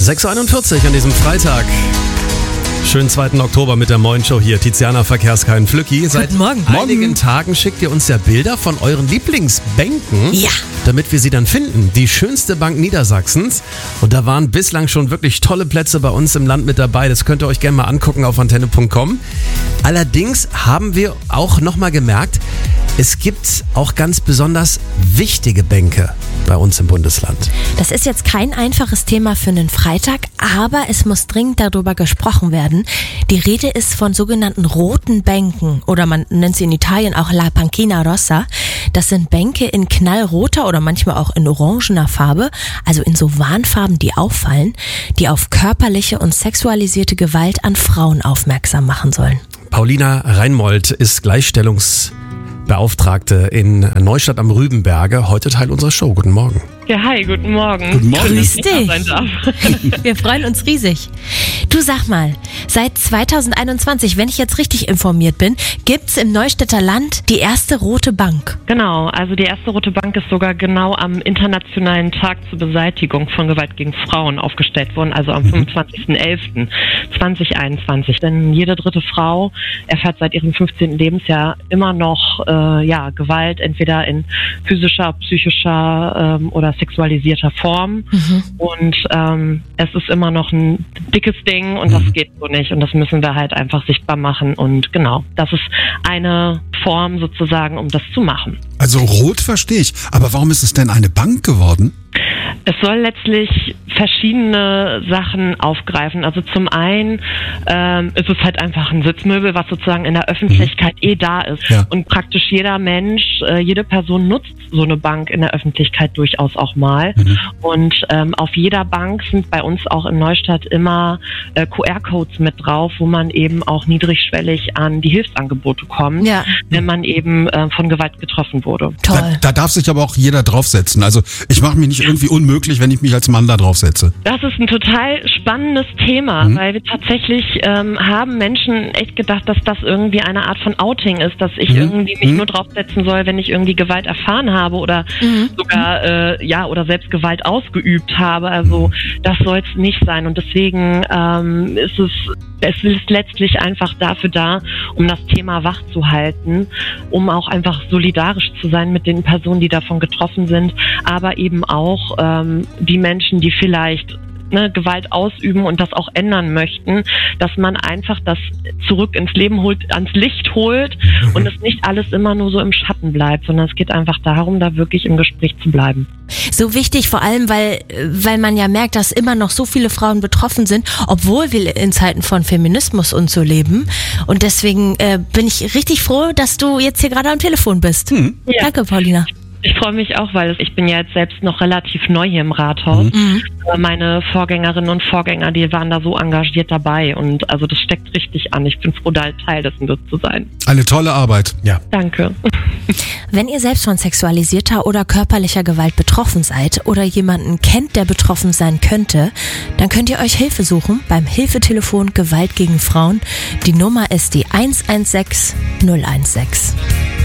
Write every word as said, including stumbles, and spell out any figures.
sechs Uhr einundvierzig an diesem Freitag. Schönen zweiten Oktober mit der Moin Show hier. Tiziana Verkehrskein Flücki. Seit Morgen. einigen Morgen. Tagen schickt ihr uns ja Bilder von euren Lieblingsbänken, Ja. damit wir sie dann finden. Die schönste Bank Niedersachsens. Und da waren bislang schon wirklich tolle Plätze bei uns im Land mit dabei. Das könnt ihr euch gerne mal angucken auf antenne punkt com. Allerdings haben wir auch nochmal gemerkt, es gibt auch ganz besonders wichtige Bänke bei uns im Bundesland. Das ist jetzt kein einfaches Thema für einen Freitag, aber es muss dringend darüber gesprochen werden. Die Rede ist von sogenannten roten Bänken oder man nennt sie in Italien auch La Panchina Rossa. Das sind Bänke in knallroter oder manchmal auch in orangener Farbe, also in so Warnfarben, die auffallen, die auf körperliche und sexualisierte Gewalt an Frauen aufmerksam machen sollen. Paulina Reinmold ist Gleichstellungsbeauftragte in Neustadt am Rübenberge. Heute Teil unserer Show. Guten Morgen. Ja, hi, guten Morgen. Guten Morgen. Grüß Dass ich da dich. sein darf. Wir freuen uns riesig. Du, sag mal, seit zwanzig einundzwanzig, wenn ich jetzt richtig informiert bin, gibt's im Neustädter Land die erste rote Bank. Genau, also die erste Rote Bank ist sogar genau am Internationalen Tag zur Beseitigung von Gewalt gegen Frauen aufgestellt worden, also am fünfundzwanzigsten elften zweitausendeinundzwanzig. Denn jede dritte Frau erfährt seit ihrem fünfzehnten Lebensjahr immer noch äh, ja, Gewalt, entweder in physischer, psychischer ähm, oder sexualisierter Form. Mhm. Und ähm, es ist immer noch ein dickes Ding und das geht so nicht. Und das müssen wir halt einfach sichtbar machen. Und genau, das ist eine Form sozusagen, um das zu machen. Also rot verstehe ich, aber warum ist es denn eine Bank geworden? Es soll letztlich verschiedene Sachen aufgreifen. Also zum einen ähm, ist es halt einfach ein Sitzmöbel, was sozusagen in der Öffentlichkeit eh da ist. Ja. Und praktisch jeder Mensch, äh, jede Person nutzt so eine Bank in der Öffentlichkeit durchaus auch mal. Mhm. Und ähm, auf jeder Bank sind bei uns auch in Neustadt immer äh, Q R-Codes mit drauf, wo man eben auch niedrigschwellig an die Hilfsangebote kommt, Ja. wenn man eben äh, von Gewalt getroffen wurde. Toll. Da, da darf sich aber auch jeder draufsetzen. Also ich mache mich nicht irgendwie unmöglich, wenn ich mich als Mann da draufsetze. Das ist ein total spannendes Thema, Mhm. weil wir tatsächlich ähm, haben Menschen echt gedacht, dass das irgendwie eine Art von Outing ist, dass ich Mhm. irgendwie mich Mhm. nur draufsetzen soll, wenn ich irgendwie Gewalt erfahren habe oder Mhm. sogar äh, ja oder selbst Gewalt ausgeübt habe. Also das soll es nicht sein und deswegen ähm, ist es es ist letztlich einfach dafür da, um das Thema wach zu halten, um auch einfach solidarisch zu sein mit den Personen, die davon getroffen sind, aber eben auch ähm, die Menschen, die vielleicht ne, Gewalt ausüben und das auch ändern möchten, dass man einfach das zurück ins Leben holt, ans Licht holt und es nicht alles immer nur so im Schatten bleibt, sondern es geht einfach darum, da wirklich im Gespräch zu bleiben. So wichtig, vor allem, weil, weil man ja merkt, dass immer noch so viele Frauen betroffen sind, obwohl wir in Zeiten von Feminismus und so leben. Und deswegen äh, bin ich richtig froh, dass du jetzt hier gerade am Telefon bist. Hm. Ja. Danke, Paulina. Ich freue mich auch, weil ich bin ja jetzt selbst noch relativ neu hier im Rathaus. Mhm. Aber meine Vorgängerinnen und Vorgänger, die waren da so engagiert dabei und also das steckt richtig an. Ich bin froh, da Teil dessen zu sein. Eine tolle Arbeit. Ja. Danke. Wenn ihr selbst von sexualisierter oder körperlicher Gewalt betroffen seid oder jemanden kennt, der betroffen sein könnte, dann könnt ihr euch Hilfe suchen beim Hilfetelefon Gewalt gegen Frauen. Die Nummer ist die eins eins sechs null eins sechs.